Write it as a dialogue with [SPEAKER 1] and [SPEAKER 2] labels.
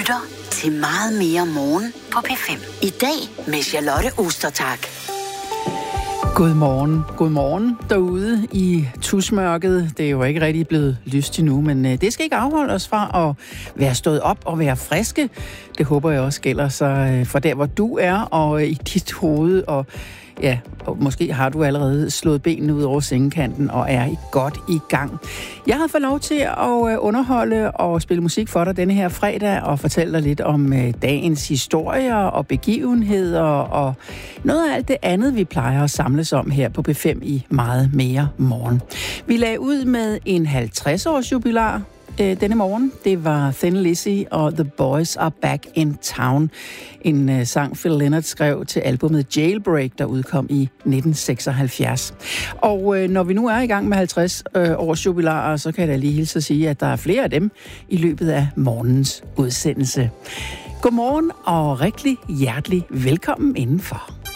[SPEAKER 1] lytter til Meget mere morgen på P5. I dag med Charlotte Ostertag.
[SPEAKER 2] Godmorgen derude i tusmørket. Det er jo ikke rigtig blevet lyst endnu, men det skal ikke afholde os fra at være stået op og være friske. Det håber jeg også gælder sig for der, hvor du er, og i dit hoved. Og ja, og måske har du allerede slået benene ud over sengekanten og er godt i gang. Jeg har fået lov til at underholde og spille musik for dig denne her fredag og fortælle dig lidt om dagens historier og begivenheder og noget af alt det andet, vi plejer at samles om her på P5 i Meget mere morgen. Vi lagde ud med en 50-års jubilar denne morgen. Det var Thin Lizzy og The Boys Are Back in Town. En sang Phil Lynott skrev til albumet Jailbreak, der udkom i 1976. Og når vi nu er i gang med 50 års jubilarer, så kan jeg da lige hilse at sige, at der er flere af dem i løbet af morgens udsendelse. Godmorgen og rigtig hjertelig velkommen indenfor.